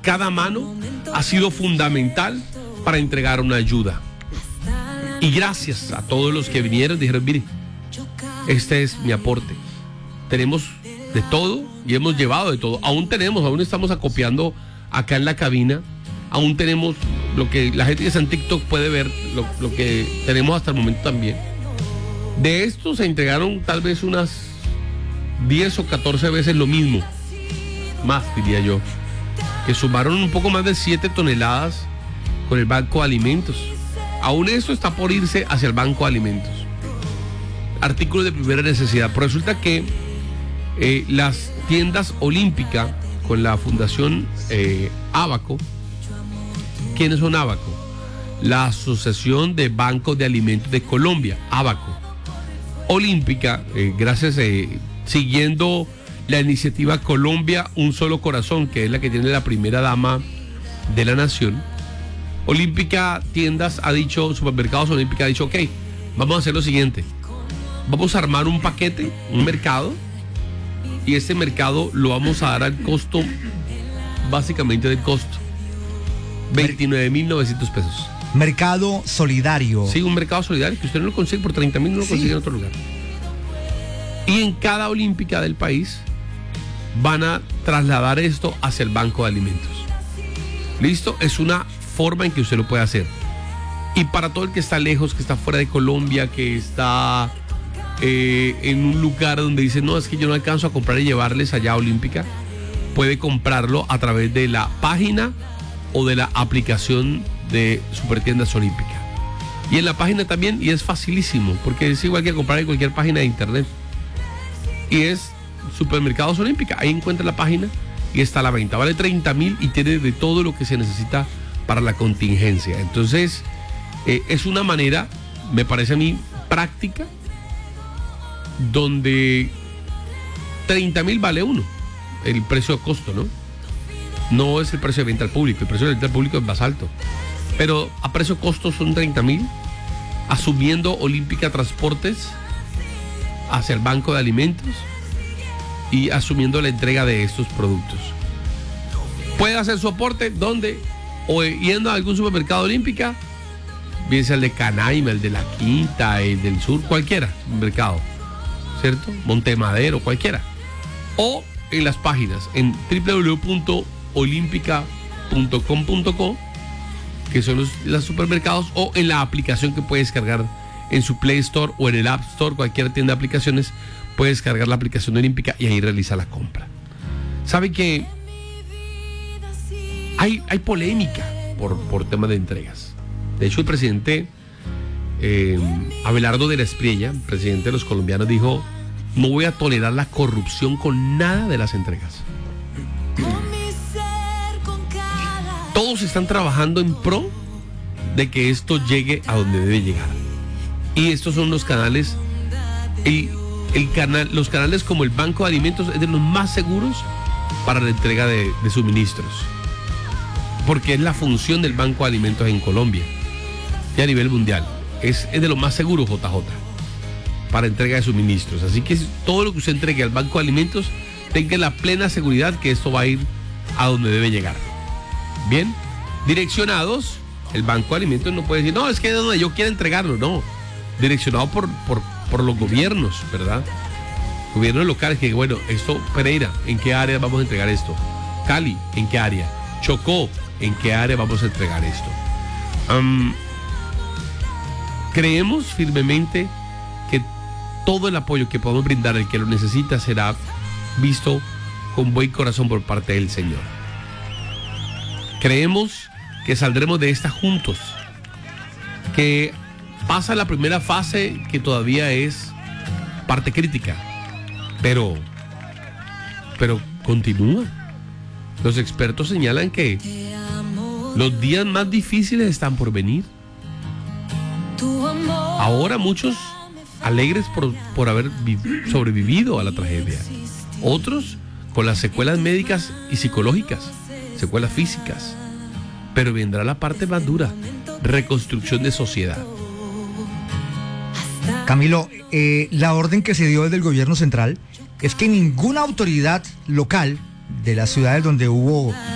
cada mano ha sido fundamental para entregar una ayuda. Y gracias a todos los que vinieron, dijeron, mire, este es mi aporte. Tenemos de todo y hemos llevado de todo. Aún estamos acopiando acá en la cabina. Aún tenemos lo que la gente que está en TikTok puede ver, lo que tenemos hasta el momento también. De esto se entregaron tal vez unas 10 o 14 veces lo mismo. Más, diría yo. Que sumaron un poco más de 7 toneladas con el Banco de Alimentos. Aún esto está por irse hacia el Banco de Alimentos. Artículos de primera necesidad. Pero resulta que las tiendas Olímpica con la Fundación Abaco. ¿Quiénes son Abaco? La Asociación de Bancos de Alimentos de Colombia, Abaco. Olímpica, gracias, siguiendo la iniciativa Colombia Un Solo Corazón, que es la que tiene la primera dama de la nación. Olímpica Tiendas ha dicho, Supermercados Olímpica ha dicho, ok, vamos a hacer lo siguiente. Vamos a armar un paquete, un mercado, y este mercado lo vamos a dar al costo, básicamente del costo, 29.900 pesos. Mercado solidario. Sí, un mercado solidario que usted no lo consigue por 30.000, no lo consigue en otro lugar. Y en cada Olímpica del país van a trasladar esto hacia el Banco de Alimentos. ¿Listo? Es una forma en que usted lo puede hacer. Y para todo el que está lejos, que está fuera de Colombia, que está en un lugar donde dice, no, es que yo no alcanzo a comprar y llevarles allá a Olímpica, puede comprarlo a través de la página o de la aplicación de Supertiendas Olímpica. Y en la página también, y es facilísimo, porque es igual que comprar en cualquier página de internet. Y es Supermercados Olímpica. Ahí encuentra la página y está a la venta. Vale 30.000 y tiene de todo lo que se necesita para la contingencia. Entonces, es una manera, me parece a mí, práctica, donde 30.000 vale uno, el precio de costo, ¿no? No es el precio de venta al público, el precio de venta al público es más alto. Pero a precio de costo son 30.000, asumiendo Olímpica Transportes hacia el Banco de Alimentos y asumiendo la entrega de estos productos. Puede hacer su aporte donde, o yendo a algún supermercado Olímpica, bien sea el de Canaima, el de La Quinta, el del Sur, cualquiera, mercado, ¿cierto? Montemadero, cualquiera. O en las páginas, en www.olimpica.com.co, que son los supermercados, o en la aplicación que puedes descargar en su Play Store o en el App Store, cualquier tienda de aplicaciones, puedes descargar la aplicación de Olímpica y ahí realiza la compra. ¿Sabe que hay polémica por temas de entregas? De hecho, el presidente Abelardo de la Espriella, presidente de los colombianos, dijo: no voy a tolerar la corrupción con nada de las entregas. Todos están trabajando en pro de que esto llegue a donde debe llegar. Y estos son los canales, los canales como el Banco de Alimentos es de los más seguros para la entrega de suministros. Porque es la función del Banco de Alimentos en Colombia y a nivel mundial. Es de lo más seguro, JJ, para entrega de suministros. Así que todo lo que usted entregue al Banco de Alimentos, tenga la plena seguridad que esto va a ir a donde debe llegar. Bien, direccionados, el Banco de Alimentos no puede decir, no, es que es donde yo quiero entregarlo, no. Direccionado por los gobiernos, ¿verdad? Gobiernos locales que, bueno, esto, Pereira, ¿en qué área vamos a entregar esto? Cali, ¿en qué área? Chocó, ¿en qué área vamos a entregar esto? Creemos firmemente que todo el apoyo que podamos brindar al que lo necesita será visto con buen corazón por parte del Señor. Creemos que saldremos de esta juntos, que pasa la primera fase, que todavía es parte crítica, pero continúa. Los expertos señalan que los días más difíciles están por venir. Ahora muchos alegres por haber sobrevivido a la tragedia, otros con las secuelas médicas y psicológicas, secuelas físicas, pero vendrá la parte más dura, reconstrucción de sociedad. Camilo, la orden que se dio desde el gobierno central es que ninguna autoridad local de las ciudades donde hubo